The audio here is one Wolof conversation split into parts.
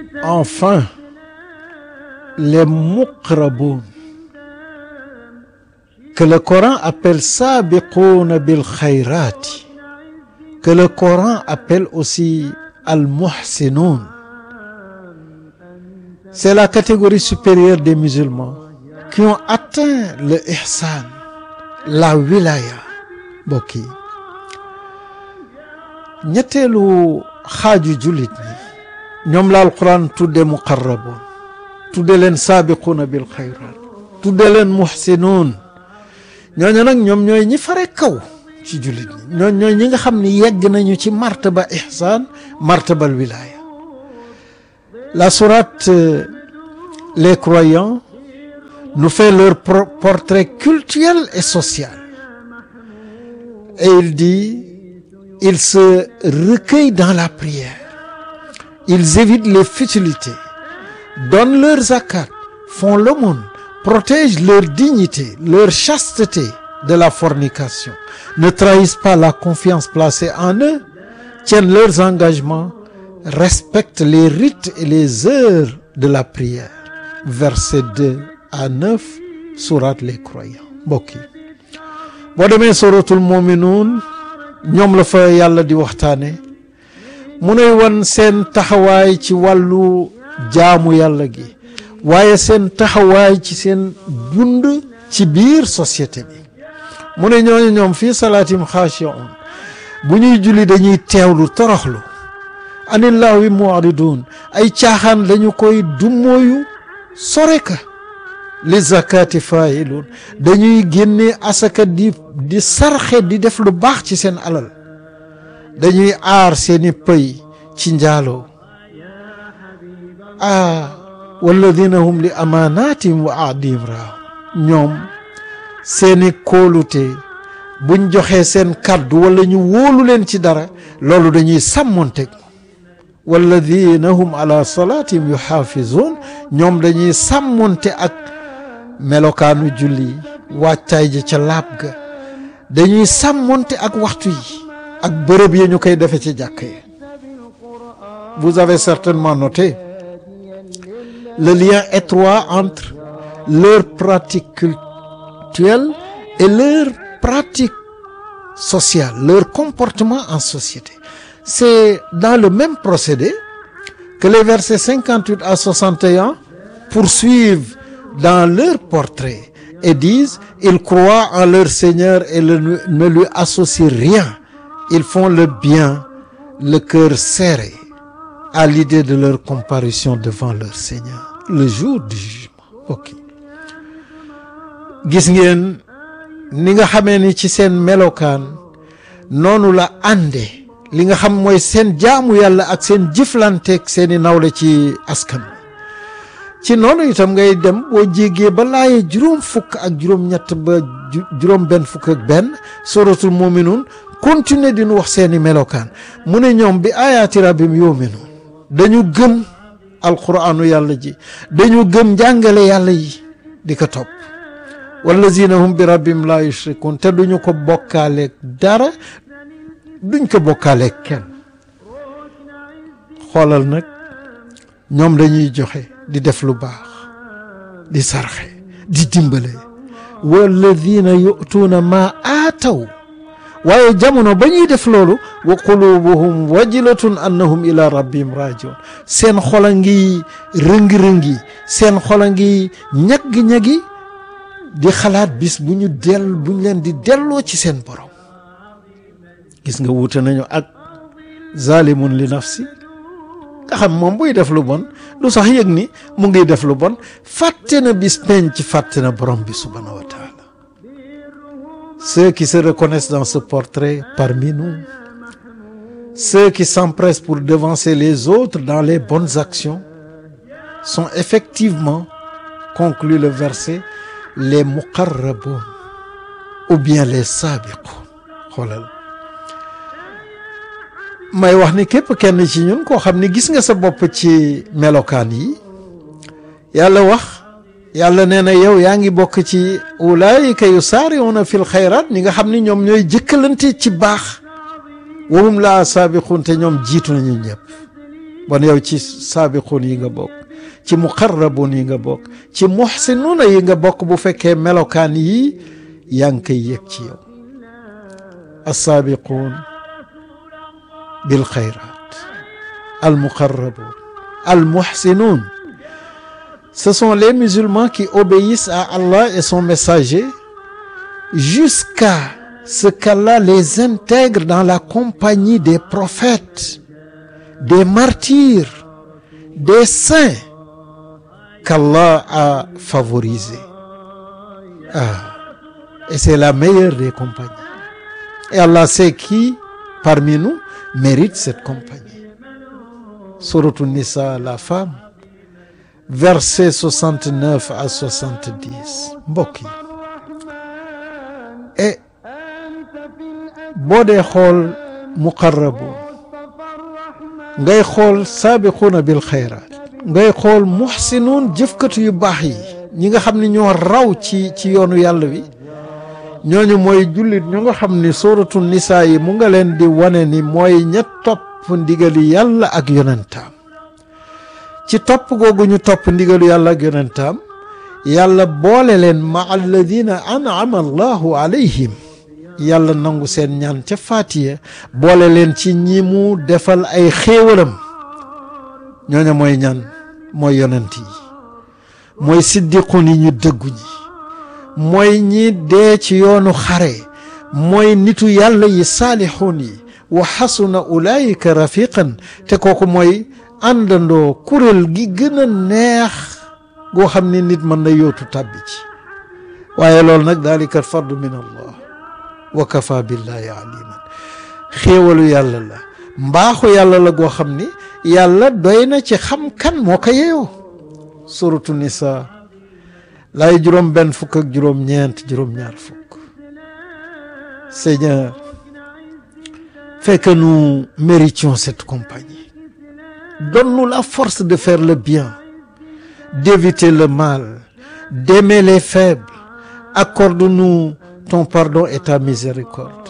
Enfin, les muqraboun, que le Coran appelle sabiqouna bil khayrati, que le Coran appelle aussi al-muhsinoun, c'est la catégorie supérieure des musulmans qui ont atteint le ihsan, la wilaya. Mbokk yi ñetteelu xaaju jullit ñi ñoom la alquran tudde muqarraboon, tudde leen saabiquuna bil xayraat, tudde leen muhsinoon. ñooñu nag ñoom ñooy ñi fare kaw ci jullit ñi, ñooy ñi nga xam ni yegg nañu ci martaba ihsaan, martabal wilaya. La sourate Les Croyants nous fait leur portrait cultuel et social. Et il dit, ils se recueillent dans la prière, ils évitent les futilités, donnent leur zakat, font l'aumône, protègent leur dignité, leur chasteté de la fornication, ne trahissent pas la confiance placée en eux, tiennent leurs engagements, respectent les rites et les heures de la prière. Versets 2 à 9, sourate Les Croyants. Mbokk yi boo demee suratul muminuun ñoom la fa yàlla di waxtaane mu nuy wan seen taxawaay ci wàllu jaamu yàlla gi, waaye seen taxawaay ci seen dund ci biir société bi. mu ne ñooñu ñoom fii salaatim xaashi'un, bu ñuy julli dañuy teewlu toroxlu, anil lahwi mu'ridun, ay caaxaan dañu koy dummóoyu sore ka, li zakati faa'ilun, dañuy génne asaka di sarxe di def lu baax ci seen alal, dañuy aar seeni pëy ci njaaloo. walladina hum li amaanaatihim wa ahdihim raa'uun, ñoom seeni kóolute buñ joxee seen kàddu wala ñu wóolu leen ci dara, loolu dañuy sàmmonteeg. walladina hum ala salaatihim yuhaafizuun, ñoom dañuy sàmmonte ak melokaanu julli, wàccaay ji ca laab ga, dañuy sàmmonte ak waxtu yi ak bërëb yi ñu koy defe ci jàkk yi. Vous avez certainement noté le lien étroit entre leur pratique cultuelle et leur pratique sociale, leur comportement en société. C'est dans le même procédé que les versets 58 à 61 poursuivent dans leur portrait et disent, ils croient en leur Seigneur et ne lui associent rien. Ils font le bien, le cœur serré à l'idée de leur comparution devant leur Seigneur le jour du jugement. Ok, gis ngeen ni nga xamee ni ci seen melokaan noonu la ànde li nga xam mooy seen jaamu yàlla ak seen jëflanteeg seeni nawle ci askan. ci noonu itam ngay dem boo jéggee ba laaye juróom fukk ak juróom ñett ba juróom benn fukk ak benn suratul muminuun continuer di nu wax seeni melokaan. mu ne ñoom bi ayaati rabbim yuminuun, dañu gëm alquraanu yàlla ji, dañu gëm njàngale yàlla yi di ko topp. wallazina hum bi rabbim la yushrikun, te duñu ko bokkaaleeg dara, duñ ko bokkaaleeg kenn. xoolal nag ñoom dañuy joxe di def lu baax, di sarxe, di dimbale. walladina yu'tuuna ma aataw, waaye jamono ba ñuy def loolu, wa qulubuhum wajilatun annahum ila rabbihim rajiun, seen xola ngi rëngi-rëngi, seen xola ngi ñaggi-ñaggi di xalaat bis bu ñu leen di delloo ci seen borom. gis nga wuute nañu ak zalimun li nafsi, nga xam moom buy def lu bon du sax yëg ni mu ngi def lu bon, fàtte na bis penc, fàtte na borom bi subhanahu wa taala. Ceux qui se reconnaissent dans ce portrait parmi nous, ceux qui s'empressent pour devancer les autres dans les bonnes actions, sont effectivement, conclut le verset, les muqarraboun ou bien les sabiqoun. xoolal, may wax ni képp kenn ci ñun koo xam ni gis nga sa bopp ci melokaan yi, yàlla nee na yow yaa ngi bokk ci ulaayika yusaari'uuna fil xayraat, ñi nga xam ni ñoom ñooy jëkkalante ci baax. wa hum laa saabiquun, te ñoom jiitu nañu ñëpp. bon yow ci saabiquun yi nga bokk ci muqarrabuun yi nga bokk ci muhsinuuna yi nga bokk bu fekkee melokaan yi yaa ngi koy yëg ci yow assaabiquun bil xayraat al muqarrabuun al muhsinuun. Ce sont les musulmans qui obéissent à Allah et son messager jusqu'à ce qu'Allah les intègre dans la compagnie des prophètes, des martyrs, des saints qu'Allah a favorisés. Et c'est la meilleure des compagnies. Et Allah sait qui parmi nous mérite cette compagnie. Sourate Nisa, la femme, versets 69 à 70 mbokk yi et boo dee xool muqarrabuun ngay xool saabiquuna bil xayraat ngay xool muhsinuun jëfkatu yu baax yi ñi nga xam ne ñoo raw ci yoonu yàlla wi ñooñu mooy jullit ñu nga xam ni suuratu nisaa yi mu nga leen di wane ni mooy ña topp ndigali yàlla ak yonentaam. ci topp googu ñu topp ndigalu yàlla ak yonentaam yàlla boole leen ma alladina an'ama allahu alayhim yàlla nangu seen ñaan ca Faatiya boole leen ci ñi mu defal ay xéewalam ñooña mooy ñan mooy yonent yi mooy siddiqun yi ñu dëggu ñi mooy ñi dee ci yoonu xare mooy nitu yàlla yi saalixuun yi wa xasuna ulaayika rafiqan te kooku mooy àndandoo kuréel gi gën a neex goo xam ne nit mën na yootu tàbbi ci waaye loolu nag daalika fardu min allah wa kafa billahi aliman xéewalu yàlla la mbaaxu yàlla la goo xam ni yàlla doy na ci xam kan moo ko yeeyoo suratu nisa laay juróom benn fukk ak juróom ñeent juróom ñaar fukk. Seigneur, fais que nous méritions cette compagnie. Donne-nous la force de faire le bien, d'éviter le mal, d'aimer les faibles. Accorde-nous ton pardon et ta miséricorde.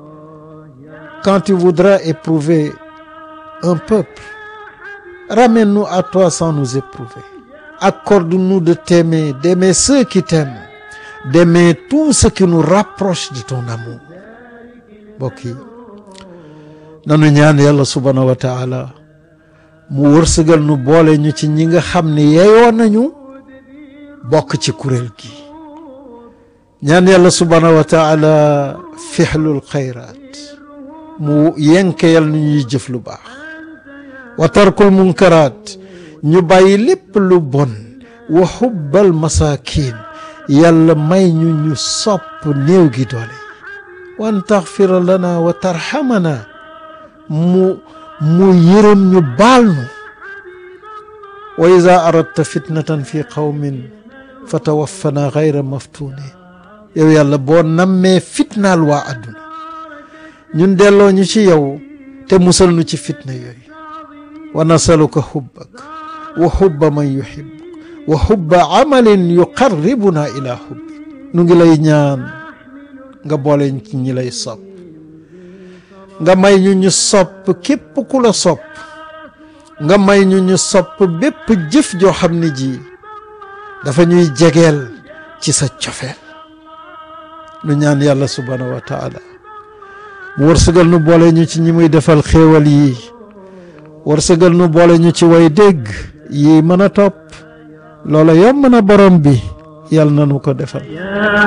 Quand tu voudras éprouver un peuple, ramène-nous à toi sans nous éprouver. Accorde-nous de t'aimer, d'aimer ceux qui t'aiment, d'aimer tout ce qui nous rapproche de ton amour. Mbokk yi nanu ñaan yàlla subhanahu wa taala mu wërsëgal nu boole ñu ci ñi nga xam ne yeeyoo nañu bokk ci kuréel gi ñaan yàlla subhanahu wa taala fixlul xayraat mu yenkeyal nu ñuy jëf lu baax wa tarkul munkaraat ñu bàyyi lépp lu bon wa xubbal masaakin yàlla may ñu sopp néew gi doole wan taxfira lana wa tarxamana mu yërëm ñu baal nu wa iza aradta fitnatan fi qawmin fa tawaffana gayra maftunin yow yàlla boo nammee fitnaal waa àdduna ñun delloo ñu ci yow te musal nu ci fitna yooyu wa nasaluka xubbak wa xubba man yuhibbuk wa xubba amalin yuqarribuna ila xubbik nu ngi lay ñaan nga boole ci ñi lay sopp nga may ñu sopp képp ku la sopp nga may ñu sopp bépp jëf joo xam ne ji dafa ñuy jegeel ci sa cofeel nu ñaan yàlla subhanahu wa taala mu wërsëgal nu boole ñu ci ñi muy defal xéewal yi wërsëgal nu boole ñu ci way dégg yi mën a topp loola yomb na borom bi yàlla na nu ko defal